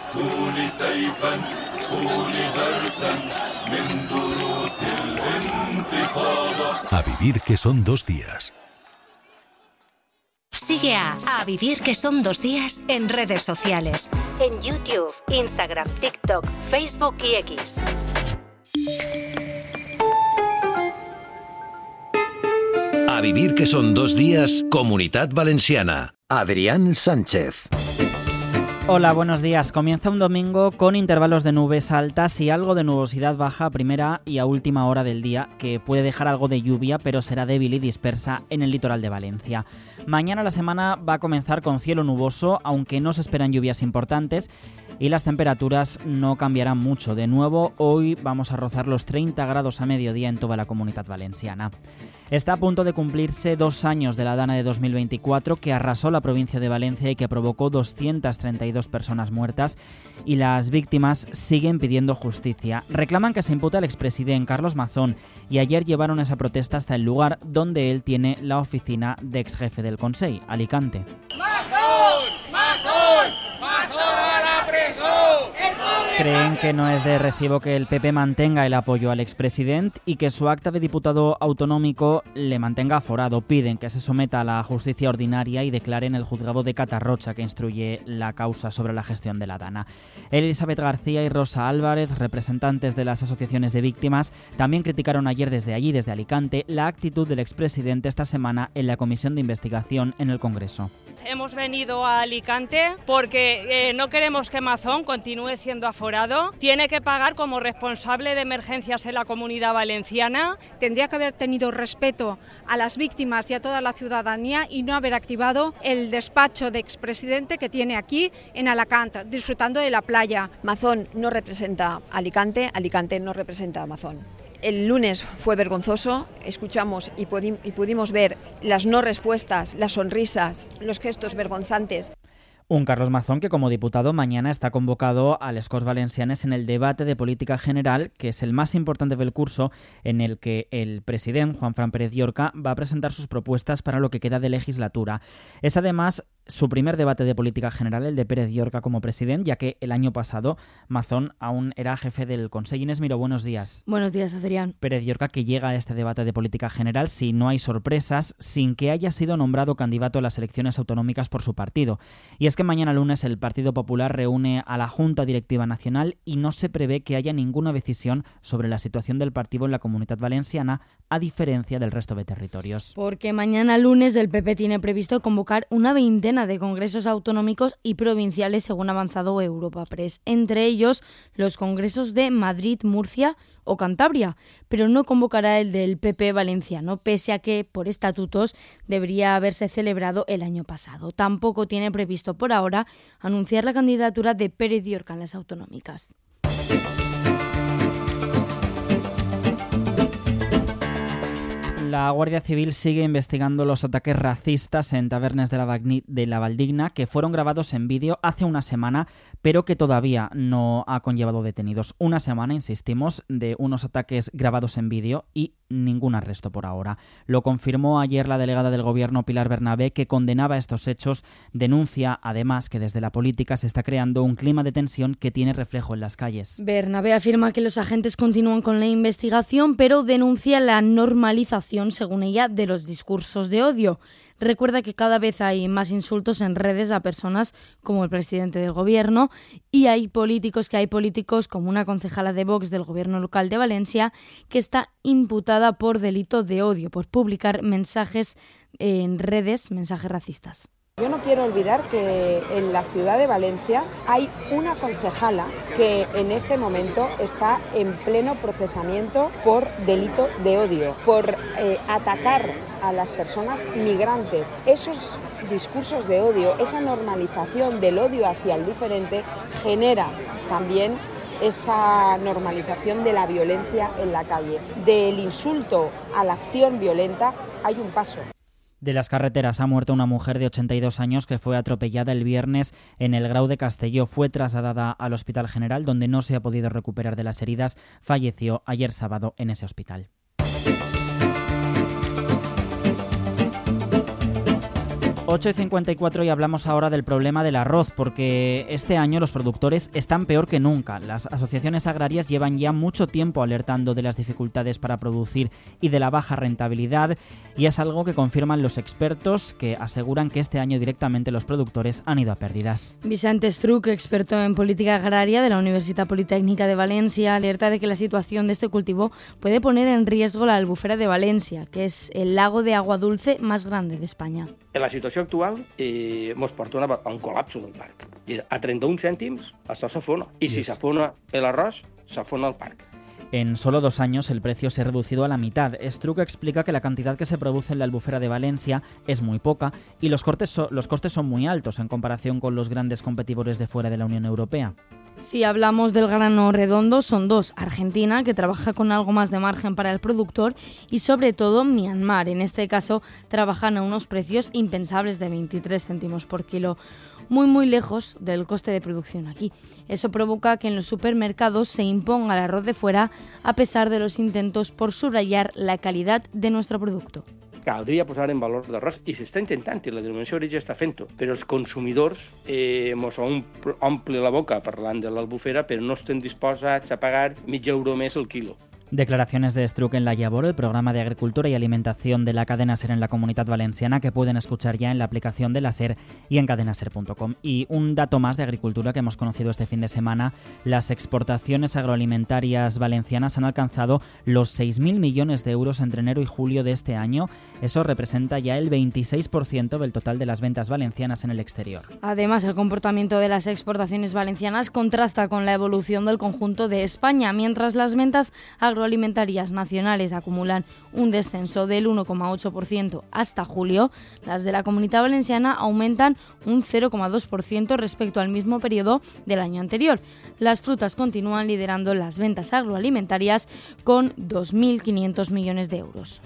كوني سيفا كوني درسا من دروس الانتفاضة. A vivir que son 2 días. Sigue a Vivir que son 2 días en redes sociales. En YouTube, Instagram, TikTok, Facebook y X. A vivir que son 2 días, Comunitat Valenciana. Adrián Sánchez. Hola, buenos días. Comienza un domingo con intervalos de nubes altas y algo de nubosidad baja a primera y a última hora del día, que puede dejar algo de lluvia, pero será débil y dispersa en el litoral de Valencia. Mañana la semana va a comenzar con cielo nuboso, aunque no se esperan lluvias importantes, y las temperaturas no cambiarán mucho. De nuevo, hoy vamos a rozar los 30 grados a mediodía en toda la Comunitat Valenciana. Está a punto de cumplirse 2 años de la Dana de 2024, que arrasó la provincia de Valencia y que provocó 232 personas muertas, y las víctimas siguen pidiendo justicia. Reclaman que se impute al expresidente Carlos Mazón, y ayer llevaron esa protesta hasta el lugar donde él tiene la oficina de exjefe del Consell, Alicante. ¡Mazón! ¡Mazón! ¡Mazón a la presó! Creen que no es de recibo que el PP mantenga el apoyo al expresidente y que su acta de diputado autonómico le mantenga aforado. Piden que se someta a la justicia ordinaria y declaren el juzgado de Catarrocha que instruye la causa sobre la gestión de la Dana. Elizabeth García y Rosa Álvarez, representantes de las asociaciones de víctimas, también criticaron ayer desde allí, desde Alicante, la actitud del expresidente esta semana en la comisión de investigación en el Congreso. Hemos venido a Alicante porque no queremos que Mazón continúe siendo aforado. Tiene que pagar como responsable de emergencias en la Comunidad Valenciana. Tendría que haber tenido respeto a las víctimas y a toda la ciudadanía y no haber activado el despacho de expresidente que tiene aquí en Alacant, disfrutando de la playa. Mazón no representa Alicante, Alicante no representa a Mazón. El lunes fue vergonzoso, escuchamos y pudimos ver las no respuestas, las sonrisas, los gestos vergonzantes. Un Carlos Mazón que como diputado mañana está convocado a les Corts Valencianes en el debate de política general, que es el más importante del curso, en el que el presidente Juanfran Pérez Llorca va a presentar sus propuestas para lo que queda de legislatura. Es además su primer debate de política general, el de Pérez Llorca como presidente, ya que el año pasado Mazón aún era jefe del Consell. Inés Miró, buenos días. Buenos días, Adrián. Pérez Llorca que llega a este debate de política general, si no hay sorpresas, sin que haya sido nombrado candidato a las elecciones autonómicas por su partido. Y es que mañana lunes el Partido Popular reúne a la Junta Directiva Nacional y no se prevé que haya ninguna decisión sobre la situación del partido en la Comunitat Valenciana, a diferencia del resto de territorios. Porque mañana lunes el PP tiene previsto convocar una veintena de congresos autonómicos y provinciales, según ha avanzado Europa Press, entre ellos los congresos de Madrid, Murcia o Cantabria, pero no convocará el del PP valenciano, pese a que por estatutos debería haberse celebrado el año pasado. Tampoco tiene previsto por ahora anunciar la candidatura de Pérez Llorca en las autonómicas. La Guardia Civil sigue investigando los ataques racistas en tabernes de la Valdigna que fueron grabados en vídeo hace una semana, pero que todavía no ha conllevado detenidos. Una semana, insistimos, de unos ataques grabados en vídeo y ningún arresto por ahora. Lo confirmó ayer la delegada del Gobierno, Pilar Bernabé, que condenaba estos hechos. Denuncia, además, que desde la política se está creando un clima de tensión que tiene reflejo en las calles. Bernabé afirma que los agentes continúan con la investigación, pero denuncia la normalización, según ella, de los discursos de odio. Recuerda que cada vez hay más insultos en redes a personas como el presidente del gobierno y hay políticos como una concejala de Vox del gobierno local de Valencia que está imputada por delito de odio, por publicar mensajes en redes, mensajes racistas. Yo no quiero olvidar que en la ciudad de Valencia hay una concejala que en este momento está en pleno procesamiento por delito de odio, por atacar a las personas migrantes. Esos discursos de odio, esa normalización del odio hacia el diferente genera también esa normalización de la violencia en la calle. Del insulto a la acción violenta hay un paso. De las carreteras ha muerto una mujer de 82 años que fue atropellada el viernes en el Grau de Castelló. Fue trasladada al Hospital General, donde no se ha podido recuperar de las heridas. Falleció ayer sábado en ese hospital. 8:54 y hablamos ahora del problema del arroz, porque este año los productores están peor que nunca. Las asociaciones agrarias llevan ya mucho tiempo alertando de las dificultades para producir y de la baja rentabilidad, y es algo que confirman los expertos, que aseguran que este año directamente los productores han ido a pérdidas. Vicente Estruch, experto en política agraria de la Universitat Politécnica de Valencia, alerta de que la situación de este cultivo puede poner en riesgo la Albufera de Valencia, que es el lago de agua dulce más grande de España. En la situació actual ens porta a un col·lapse del parc. A 31 cèntims això s'afona. I si s'afona l'arròs, s'afona el parc. En solo 2 años el precio se ha reducido a la mitad. Estruch explica que la cantidad que se produce en la Albufera de Valencia es muy poca y los costes son muy altos en comparación con los grandes competidores de fuera de la Unión Europea. Si hablamos del grano redondo, son 2. Argentina, que trabaja con algo más de margen para el productor, y sobre todo Myanmar. En este caso, trabajan a unos precios impensables de 23 céntimos por kilo, muy lejos del coste de producción aquí. Eso provoca que en los supermercados se imponga el arroz de fuera, a pesar de los intentos por subrayar la calidad de nuestro producto. Caldria posar en valor l'arròs, i s'està intentant, i la denominació d'origen està fent-ho, però els consumidors mos omple la boca parlant de l'Albufera, però no estem disposats a pagar €0,5 més el quilo. Declaraciones de Estruch en La Llavor, el programa de agricultura y alimentación de la cadena SER en la Comunidad Valenciana, que pueden escuchar ya en la aplicación de la SER y en cadenaser.com. Y un dato más de agricultura que hemos conocido este fin de semana: las exportaciones agroalimentarias valencianas han alcanzado los 6.000 millones de euros entre enero y julio de este año. Eso representa ya el 26% del total de las ventas valencianas en el exterior. Además, el comportamiento de las exportaciones valencianas contrasta con la evolución del conjunto de España, mientras las ventas agroalimentarias nacionales acumulan un descenso del 1,8% hasta julio. Las de la Comunidad Valenciana aumentan un 0,2% respecto al mismo periodo del año anterior. Las frutas continúan liderando las ventas agroalimentarias con 2.500 millones de euros.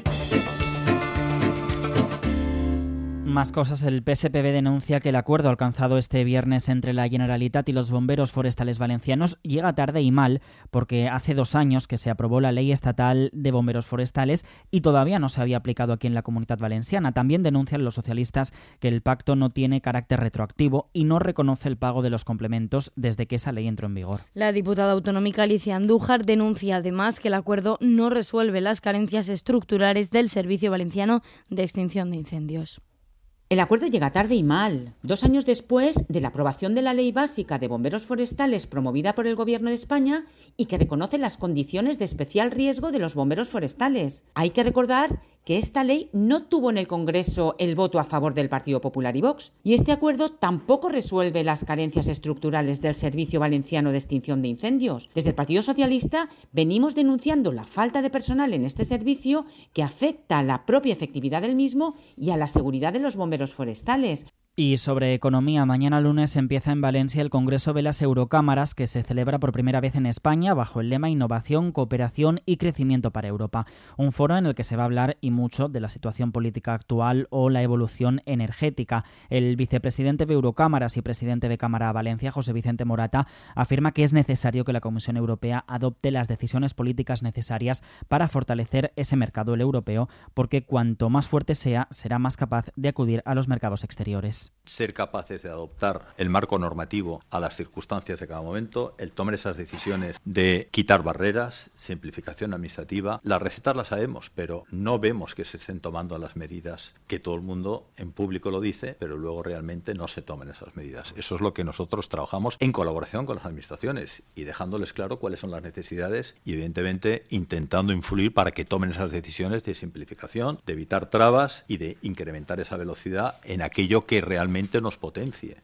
Más cosas. El PSPV denuncia que el acuerdo alcanzado este viernes entre la Generalitat y los bomberos forestales valencianos llega tarde y mal, porque hace 2 años que se aprobó la Ley Estatal de Bomberos Forestales y todavía no se había aplicado aquí en la Comunidad Valenciana. También denuncian los socialistas que el pacto no tiene carácter retroactivo y no reconoce el pago de los complementos desde que esa ley entró en vigor. La diputada autonómica Alicia Andújar denuncia además que el acuerdo no resuelve las carencias estructurales del Servicio Valenciano de Extinción de Incendios. El acuerdo llega tarde y mal. 2 años después de la aprobación de la Ley Básica de Bomberos Forestales promovida por el Gobierno de España y que reconoce las condiciones de especial riesgo de los bomberos forestales. Hay que recordar que esta ley no tuvo en el Congreso el voto a favor del Partido Popular y Vox, y este acuerdo tampoco resuelve las carencias estructurales del Servicio Valenciano de Extinción de Incendios. Desde el Partido Socialista venimos denunciando la falta de personal en este servicio, que afecta a la propia efectividad del mismo y a la seguridad de los bomberos forestales. Y sobre economía, mañana lunes empieza en Valencia el Congreso de las Eurocámaras, que se celebra por primera vez en España bajo el lema Innovación, Cooperación y Crecimiento para Europa. Un foro en el que se va a hablar y mucho de la situación política actual o la evolución energética. El vicepresidente de Eurocámaras y presidente de Cámara Valencia, José Vicente Morata, afirma que es necesario que la Comisión Europea adopte las decisiones políticas necesarias para fortalecer ese mercado, el europeo, porque cuanto más fuerte sea, será más capaz de acudir a los mercados exteriores. Ser capaces de adoptar el marco normativo a las circunstancias de cada momento, el tomar esas decisiones de quitar barreras, simplificación administrativa. Las recetas las sabemos, pero no vemos que se estén tomando las medidas que todo el mundo en público lo dice, pero luego realmente no se tomen esas medidas. Eso es lo que nosotros trabajamos en colaboración con las administraciones y dejándoles claro cuáles son las necesidades y evidentemente intentando influir para que tomen esas decisiones de simplificación, de evitar trabas y de incrementar esa velocidad en aquello que realmente nos potencie.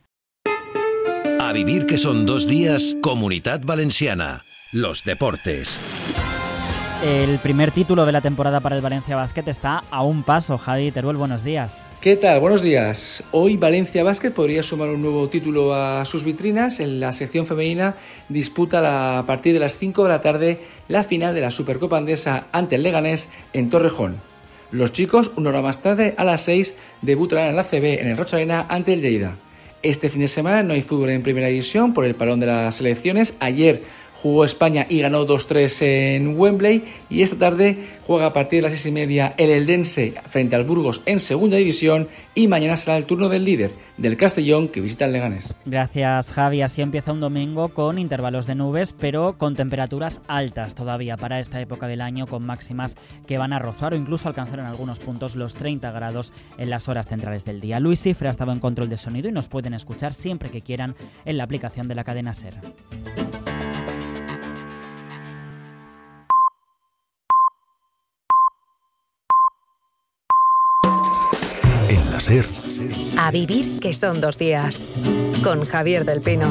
A vivir que son 2 días, Comunidad Valenciana. Los deportes. El primer título de la temporada para el Valencia Basket está a un paso. Javi Teruel, buenos días. ¿Qué tal? Buenos días. Hoy Valencia Basket podría sumar un nuevo título a sus vitrinas. En la sección femenina disputa a partir de las 5 de la tarde la final de la Supercopa Andesa ante el Leganés en Torrejón. Los chicos, 1 hora más tarde, a las 6, debutarán en la ACB en el Rocha Arena ante el Lleida. Este fin de semana no hay fútbol en primera división por el parón de las selecciones. Ayer jugó España y ganó 2-3 en Wembley, y esta tarde juega a partir de las 6:30 el Eldense frente al Burgos en segunda división, y mañana será el turno del líder, del Castellón, que visita el Leganés. Gracias, Javi. Así empieza un domingo con intervalos de nubes, pero con temperaturas altas todavía para esta época del año, con máximas que van a rozar o incluso alcanzar en algunos puntos los 30 grados en las horas centrales del día. Luis Cifre ha estado en control de sonido y nos pueden escuchar siempre que quieran en la aplicación de la cadena SER. En la SER. A vivir que son 2 días. Con Javier del Pino.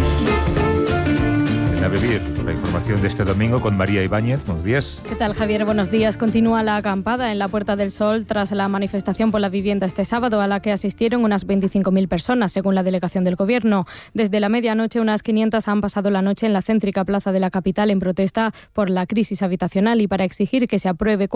A vivir, la información de este domingo con María Ibáñez. Buenos días. ¿Qué tal, Javier? Buenos días. Continúa la acampada en la Puerta del Sol tras la manifestación por la vivienda este sábado, a la que asistieron unas 25.000 personas, según la delegación del Gobierno. Desde la medianoche, unas 500 han pasado la noche en la céntrica plaza de la capital en protesta por la crisis habitacional y para exigir que se apruebe